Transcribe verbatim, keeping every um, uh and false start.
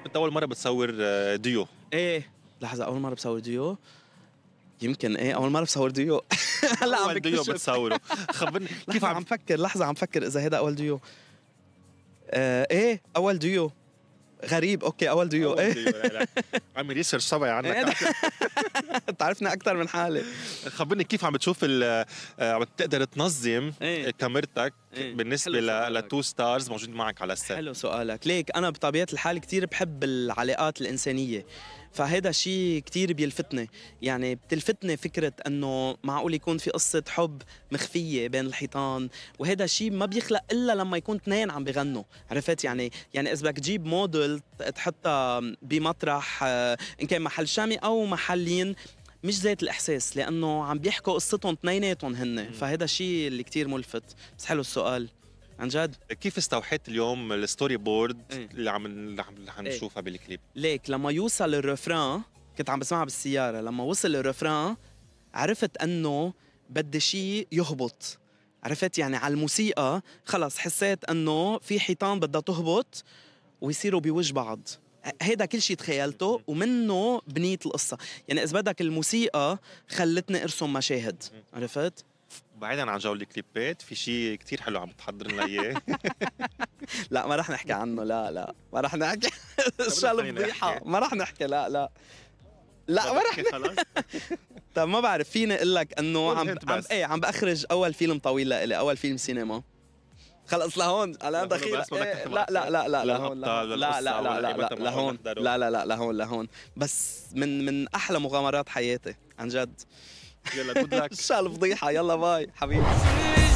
انت اول مره بتصور آه، ديو. ايه لحظه، اول مره بصور ديو؟ يمكن ايه اول مره بصور ديو. هلا عم اول ديو بكتشف. بتصوره. خبرني كيف كيف عم عم فكر، لحظه عم فكر اذا هيدا اول ديو. آه ايه اول ديو. غريب، اوكي اول ديو. اول ايه ديو؟ لا لا عم ريسيرش سوا عنك. تعرفنا اكثر من حالي. خبرني كيف عم بتشوف ال- آه، عم تقدر تنظم إيه. كاميرتك إيه. بالنسبه حلو ل- سؤالك. لتو ستارز موجودين معك على السيت. حلو سؤالك. ليك أنا بطبيعة الحال كتير بحب العلاقات الإنسانية، فهذا شيء كتير بيلفتني. يعني بتلفتني فكرة أنه معقول يكون في قصة حب مخفية بين الحيطان، وهذا شيء ما بيخلق إلا لما يكون اثنين عم بغنوا. عرفت يعني؟ يعني إذا بدك تجيب موديل تحطها بمطرح آه، إن كان محل شامي أو محلين، مش زيت الإحساس، لأنه عم بيحكوا قصتهم اثنيناتهم هن. فهذا شيء اللي كتير ملفت. بس حلو السؤال عن جد. كيف استوحيت اليوم الستوري بورد إيه. اللي عم اللي عم اللي عم إيه. نشوفها بالكليب؟ ليك لما يوصل الرفران، كنت عم بسمعها بالسيارة، لما وصل الرفران عرفت أنه بدي شيء يهبط. عرفت يعني على الموسيقى خلص حسيت أنه في حيطان بدها تهبط ويصيروا بوجه بعض. هيدا كل شيء تخيلته ومنه بنيت القصة. يعني إذا بدك الموسيقى خلتني أرسم مشاهد. عرفت؟ بعيدا عن جو الكليبات، في شيء كتير حلو عم تحضر لنا اياه. لا ما رح نحكي عنه، لا لا ما رح نحكي. شو خلينا الفضيحة، نحكي. ما رح نحكي. لا لا لا ما رح. خلاص. طب ما بعرف، فيني اقول لك انه قول عم هنت عم بس. ايه عم باخرج اول فيلم طويل لإلي، اول فيلم سينما. خلص لهون انا لهون دخيل. بس، ما بدك إيه تحكي لا لا لا لا لهون للأبطال لهون. لا لا والقصة لا لا ولا لا إمتى لهون. نحضره. لا لا لا لهون لهون. بس من من احلى مغامرات حياتي عن جد. يلا جود لك. شو الفضيحة. يلا باي حبيبي.